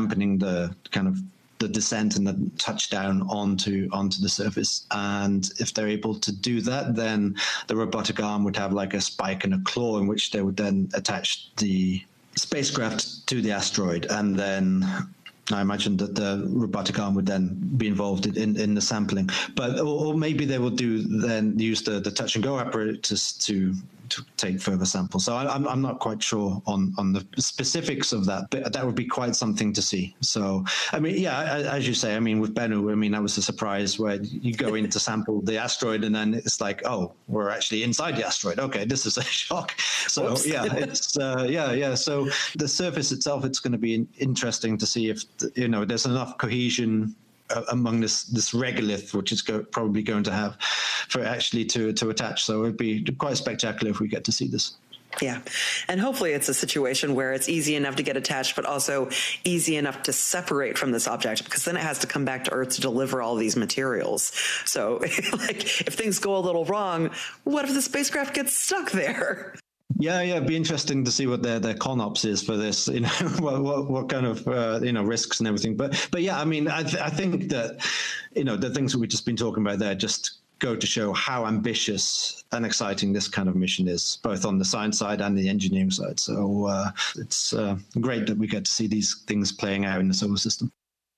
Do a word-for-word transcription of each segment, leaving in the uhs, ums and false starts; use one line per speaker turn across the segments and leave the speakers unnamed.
dampening the kind of the descent and the touchdown onto onto the surface. And if they're able to do that, then the robotic arm would have like a spike and a claw in which they would then attach the spacecraft to the asteroid. And then I imagine that the robotic arm would then be involved in, in the sampling. But or, or maybe they will do then use the, the touch and go apparatus to to take further samples. So I, I'm I'm not quite sure on on the specifics of that, but that would be quite something to see. So I mean, yeah, as you say, I mean, with Bennu, I mean, that was a surprise where you go in to sample the asteroid, and then it's like, oh, we're actually inside the asteroid. Okay, this is a shock. So Oops. yeah, it's uh, yeah, yeah. So the surface itself, it's going to be interesting to see if you know there's enough cohesion Uh, among this this regolith, which is go, probably going to have for actually to to attach. So it'd be quite spectacular if we get to see this.
Yeah. And hopefully it's a situation where it's easy enough to get attached, but also easy enough to separate from this object, because then it has to come back to Earth to deliver all these materials. So like if things go a little wrong, what if the spacecraft gets stuck there?
Yeah, yeah, it'd be interesting to see what their their ConOps is for this. You know, what, what what kind of uh, you know risks and everything. But but yeah, I mean, I th- I think that you know the things that we've just been talking about there just go to show how ambitious and exciting this kind of mission is, both on the science side and the engineering side. So uh, it's uh, great that we get to see these things playing out in the solar system.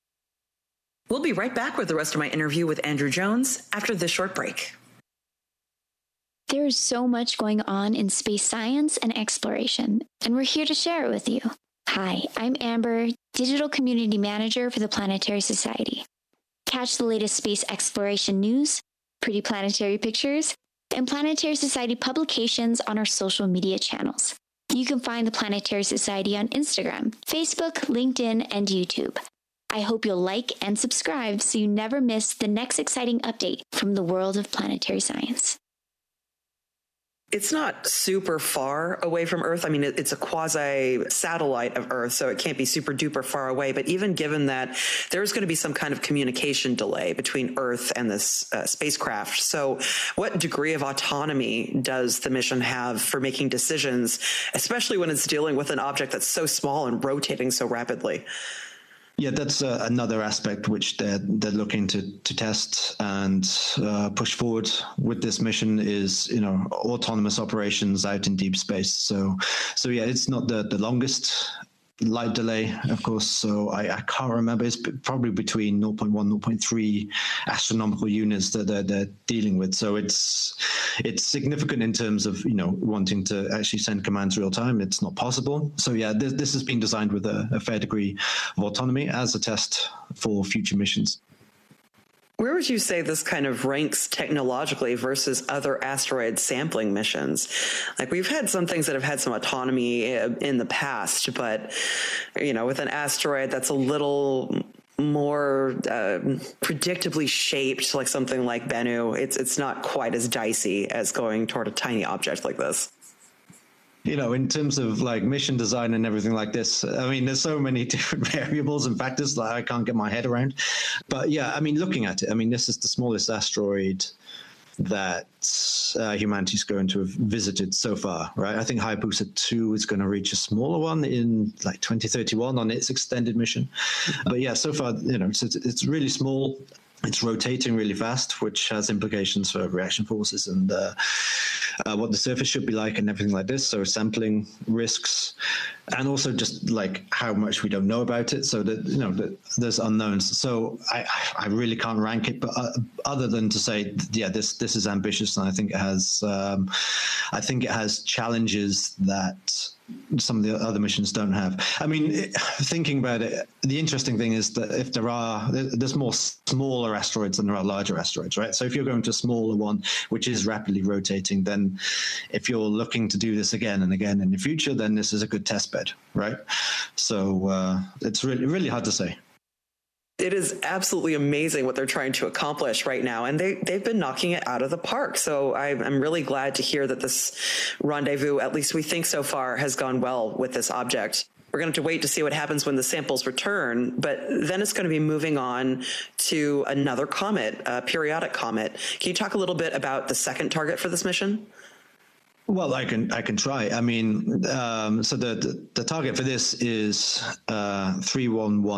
We'll be right back with the rest of my interview with Andrew Jones after this short break.
There is so much going on in space science and exploration, and we're here to share it with you. Hi, I'm Amber, Digital Community Manager for the Planetary Society. Catch the latest space exploration news, pretty planetary pictures, and Planetary Society publications on our social media channels. You can find the Planetary Society on Instagram, Facebook, LinkedIn, and YouTube. I hope you'll like and subscribe so you never miss the next exciting update from the world of planetary science.
It's not super far away from Earth. I mean, it, it's a quasi-satellite of Earth, so it can't be super duper far away. But even given that, there's going to be some kind of communication delay between Earth and this uh, spacecraft. So what degree of autonomy does the mission have for making decisions, especially when it's dealing with an object that's so small and rotating so rapidly?
Yeah, that's uh, another aspect which they're, they're looking to, to test and uh, push forward with this mission is, you know, autonomous operations out in deep space. So, so yeah, it's not the, the longest light delay, of course. So I, I can't remember. It's probably between zero point one, zero point three astronomical units that they're, they're dealing with. So it's it's significant in terms of, you know, wanting to actually send commands real time. It's not possible. So yeah, this, this has been designed with a, a fair degree of autonomy as a test for future missions.
Where would you say this kind of ranks technologically versus other asteroid sampling missions? Like, we've had some things that have had some autonomy in the past, but, you know, with an asteroid that's a little more uh, predictably shaped, like something like Bennu, it's it's not quite as dicey as going toward a tiny object like this.
You know, in terms of like mission design and everything like this, I mean, there's so many different variables and factors that I can't get my head around. But yeah, I mean, looking at it, I mean, this is the smallest asteroid that uh, humanity's going to have visited so far, right? I think Hayabusa two is going to reach a smaller one in like twenty thirty-one on its extended mission. But yeah, so far, you know, it's, it's really small. It's rotating really fast, which has implications for reaction forces and uh, uh, what the surface should be like and everything like this. So sampling risks, and also just like how much we don't know about it. So that, you know, that there's unknowns. So I, I really can't rank it, but uh, other than to say, yeah, this this is ambitious, and I think it has, um, I think it has challenges that some of the other missions don't have. I mean, it, thinking about it, the interesting thing is that if there are, there's more smaller asteroids than there are larger asteroids, right? So if you're going to a smaller one, which is rapidly rotating, then if you're looking to do this again and again in the future, then this is a good test bed, right? So uh, it's really, really hard to say.
It is absolutely amazing what they're trying to accomplish right now, and they, they've been knocking it out of the park. So I, I'm really glad to hear that this rendezvous, at least we think so far, has gone well with this object. We're going to have to wait to see what happens when the samples return, but then it's going to be moving on to another comet, a periodic comet. Can you talk a little bit about the second target for this mission?
Well, I can I can try. I mean, um, so the, the the target for this is uh, three one one.